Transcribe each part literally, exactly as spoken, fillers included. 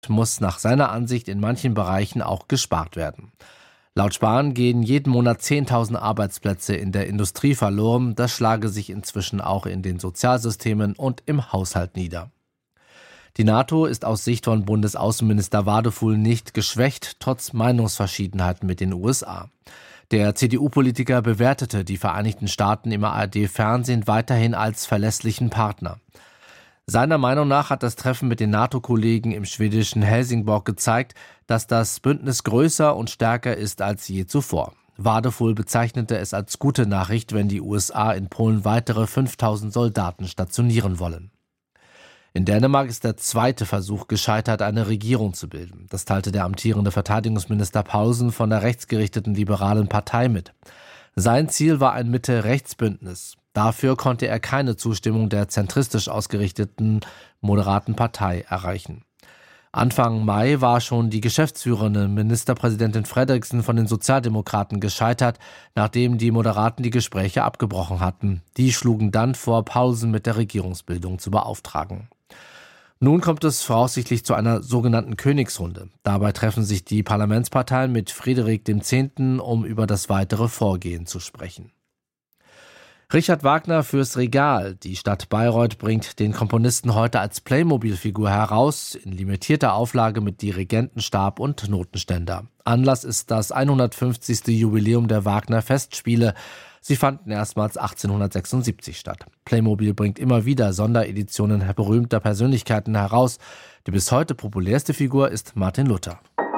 muss nach seiner Ansicht in manchen Bereichen auch gespart werden. Laut Spahn gehen jeden Monat zehntausend Arbeitsplätze in der Industrie verloren. Das schlage sich inzwischen auch in den Sozialsystemen und im Haushalt nieder. Die NATO ist aus Sicht von Bundesaußenminister Wadefuhl nicht geschwächt, trotz Meinungsverschiedenheiten mit den U S A. Der C D U-Politiker bewertete die Vereinigten Staaten im A R D-Fernsehen weiterhin als verlässlichen Partner. Seiner Meinung nach hat das Treffen mit den NATO-Kollegen im schwedischen Helsingborg gezeigt, dass das Bündnis größer und stärker ist als je zuvor. Wadefuhl bezeichnete es als gute Nachricht, wenn die U S A in Polen weitere fünftausend Soldaten stationieren wollen. In Dänemark ist der zweite Versuch gescheitert, eine Regierung zu bilden. Das teilte der amtierende Verteidigungsminister Paulsen von der rechtsgerichteten liberalen Partei mit. Sein Ziel war ein Mitte-Rechts-Bündnis. Dafür konnte er keine Zustimmung der zentristisch ausgerichteten moderaten Partei erreichen. Anfang Mai war schon die geschäftsführende Ministerpräsidentin Frederiksen von den Sozialdemokraten gescheitert, nachdem die Moderaten die Gespräche abgebrochen hatten. Die schlugen dann vor, Paulsen mit der Regierungsbildung zu beauftragen. Nun kommt es voraussichtlich zu einer sogenannten Königsrunde. Dabei treffen sich die Parlamentsparteien mit Friedrich der Zehnte, um über das weitere Vorgehen zu sprechen. Richard Wagner fürs Regal. Die Stadt Bayreuth bringt den Komponisten heute als Playmobil-Figur heraus, in limitierter Auflage mit Dirigentenstab und Notenständer. Anlass ist das hundertfünfzigste Jubiläum der Wagner-Festspiele. Sie fanden erstmals achtzehnhundertsechsundsiebzig statt. Playmobil bringt immer wieder Sondereditionen berühmter Persönlichkeiten heraus. Die bis heute populärste Figur ist Martin Luther.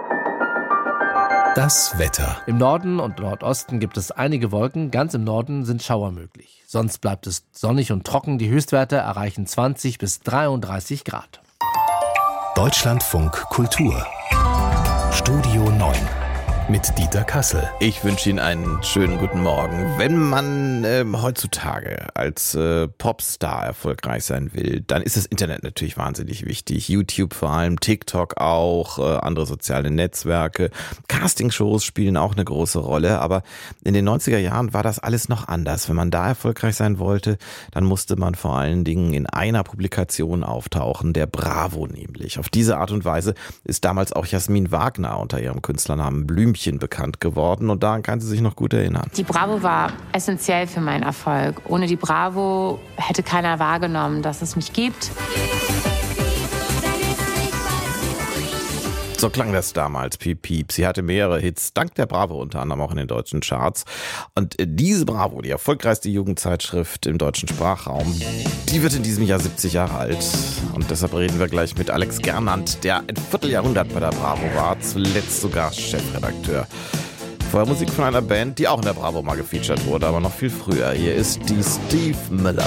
Das Wetter. Im Norden und Nordosten gibt es einige Wolken, ganz im Norden sind Schauer möglich. Sonst bleibt es sonnig und trocken, die Höchstwerte erreichen zwanzig bis dreiunddreißig Grad. Deutschlandfunk Kultur. Studio neun. Mit Dieter Kassel. Ich wünsche Ihnen einen schönen guten Morgen. Wenn man äh, heutzutage als äh, Popstar erfolgreich sein will, dann ist das Internet natürlich wahnsinnig wichtig. YouTube vor allem, TikTok auch, äh, andere soziale Netzwerke. Castingshows spielen auch eine große Rolle, aber in den neunziger Jahren war das alles noch anders. Wenn man da erfolgreich sein wollte, dann musste man vor allen Dingen in einer Publikation auftauchen, der Bravo nämlich. Auf diese Art und Weise ist damals auch Jasmin Wagner unter ihrem Künstlernamen Blümchen bekannt geworden und daran kann sie sich noch gut erinnern. Die Bravo war essentiell für meinen Erfolg. Ohne die Bravo hätte keiner wahrgenommen, dass es mich gibt. So klang das damals, Piep Piep. Sie hatte mehrere Hits, dank der Bravo unter anderem auch in den deutschen Charts. Und diese Bravo, die erfolgreichste Jugendzeitschrift im deutschen Sprachraum, die wird in diesem Jahr siebzig Jahre alt. Und deshalb reden wir gleich mit Alex Gernand, der ein Vierteljahrhundert bei der Bravo war, zuletzt sogar Chefredakteur. Vorher Musik von einer Band, die auch in der Bravo mal gefeatured wurde, aber noch viel früher. Hier ist die Steve Miller